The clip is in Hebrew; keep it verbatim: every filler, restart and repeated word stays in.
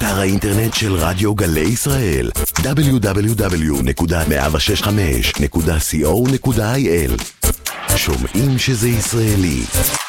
אתר האינטרנט של רדיו גלי ישראל דאבליו דאבליו דאבליו נקודה מאה שש חמש נקודה קו נקודה איי אל. שומעים שזה ישראלי.